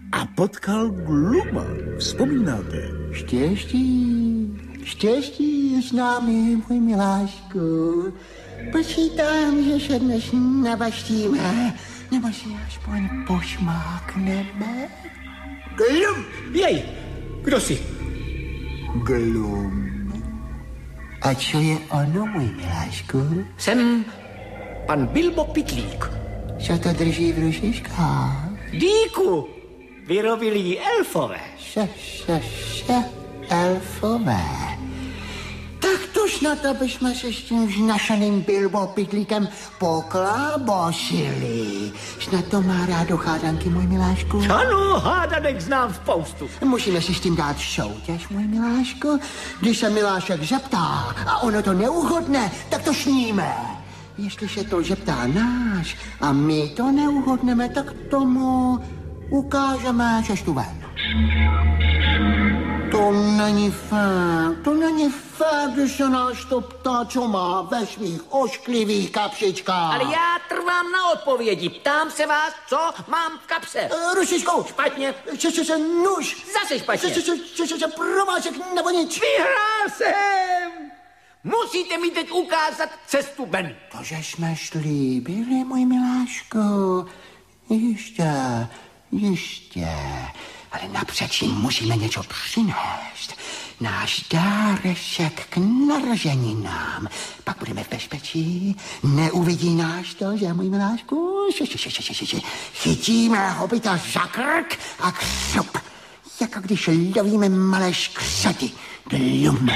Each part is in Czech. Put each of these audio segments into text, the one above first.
a potkal Gluma. Vzpomínáte? Štěstí je s námi, můj miláčku. Počítám, že se dnes navaštíme, nebo si aspoň pošmákneme. Glum! Jej, kdo jsi? Glum. A co je ono, můj miláčku? Jsem pan Bilbo Pitlík. Co to drží v rušičkách? Díku, vyrobili ji elfové. Elfové. Tak to snad, aby jsme se s tím vznašaným Bilbo Pitlíkem poklábosili. Snad to má rádo hádanky, můj miláčku. Ano, hádanek znám spoustu. Musíme si s tím dát soutěž, můj miláčku. Když se milášek zeptá a ono to neuhodne, tak to sníme. Jestli se to zeptá náš a my to neuhodneme, tak tomu ukážeme cestu ven. To není fér, když se nás to ptá, co má ve svých ošklivých kapsičkách. Ale já trvám na odpovědi. Ptám se vás, co mám v kapse. Rušičkou. Špatně. Nůž. Zase špatně. Prováček nebo nic. Vyhrál jsem. Musíte mi teď ukázat cestu ven. To, že jsme slíbili, můj miláčku. Jistě. Ale napřed jim musíme něco přinést. Náš dáreček k narozeninám. Pak budeme v bezpečí. Neuvidí náš to, že, můj miláčku? Chytíme hobita za krk a křup. Jako když lovíme malé škřety. Glum.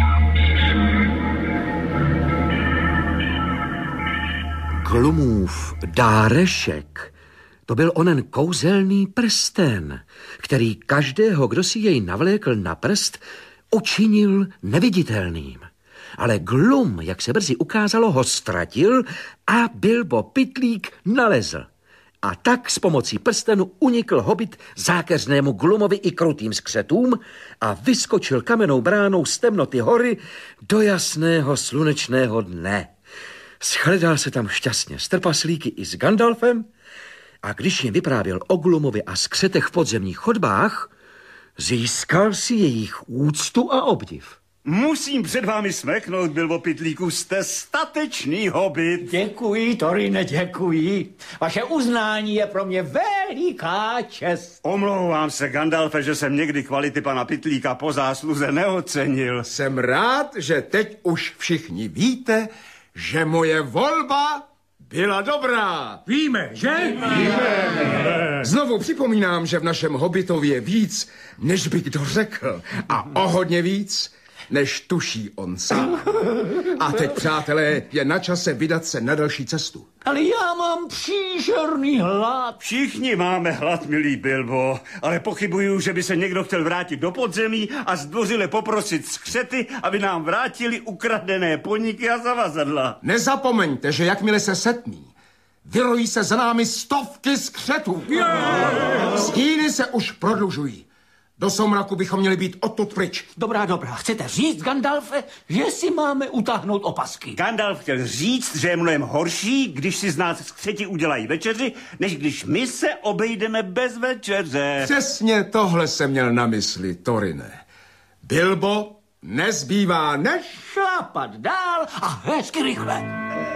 Glumův dárešek, to byl onen kouzelný prsten, který každého, kdo si jej navlékl na prst, učinil neviditelným. Ale Glum, jak se brzy ukázalo, ho ztratil a Bilbo Pitlík nalezl. A tak s pomocí prstenu unikl hobit zákeřnému Glumovi i krutým skřetům a vyskočil kamennou bránou z temnoty hory do jasného slunečného dne. Shledal se tam šťastně s trpaslíky i s Gandalfem a když jim vyprávěl o Glumovi a skřetech v podzemních chodbách, získal si jejich úctu a obdiv. Musím před vámi smeknout, Bilbo Pitlíku, jste statečný hobit. Děkuji, Torine, děkuji. Vaše uznání je pro mě veliká čest. Omlouvám se, Gandalfe, že jsem někdy kvality pana Pitlíka po zásluze neocenil. Jsem rád, že teď už všichni víte, že moje volba byla dobrá. Víme, že? Víme. Znovu připomínám, že v našem hobitovi je víc, než by kdo řekl. A o hodně víc, než tuší on sám. A teď, přátelé, je na čase vydat se na další cestu. Ale já mám příšerný hlad. Všichni máme hlad, milý Bilbo, ale pochybuju, že by se někdo chtěl vrátit do podzemí a zdvořile poprosit skřety, aby nám vrátili ukradené poníky a zavazadla. Nezapomeňte, že jakmile se setmí, vyrojí se za námi stovky skřetů. Stíny se už prodlužují. Do somraku bychom měli být odtud pryč. Dobrá. Chcete říct, Gandalfe, že si máme utáhnout opasky? Gandalf chtěl říct, že je mnohem horší, když si z nás skřeti udělají večeři, než když my se obejdeme bez večeře. Přesně tohle jsem měl na mysli, Torine. Bilbo, nezbývá než šlapat dál a hezky rychle.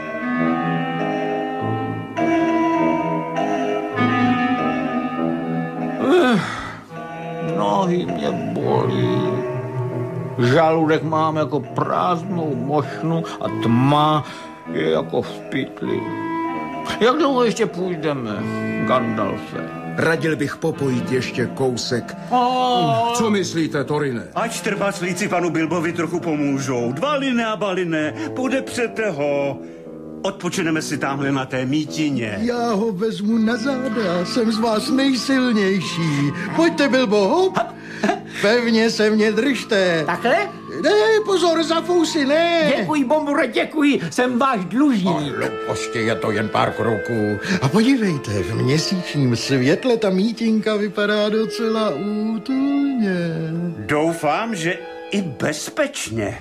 Nohy mě bolí. Žaludek mám jako prázdnou mošnu a tma je jako v pytli. Jak dlouho ještě půjdeme, Gandalfe? Radil bych popojit ještě kousek. Co myslíte, Torine? Ať trpaslíci panu Bilbovi trochu pomůžou. 2 liné a baliné, podepřete ho. Odpočineme si tamhle na té mítině. Já ho vezmu na záda, jsem z vás nejsilnější. Pojďte, Bilbo, hop. Pevně se mě držte. Takhle? Ne, pozor, za fousy, ne. Děkuji, Bombure, děkuji, jsem váš dlužník. Prostě je to jen pár kroků. A podívejte, v měsíčním světle ta mítinka vypadá docela útulně. Doufám, že i bezpečně.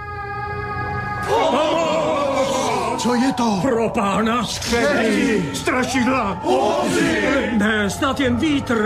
Co je to? Pro pána! Strašidla! Ne, snad jen vítr!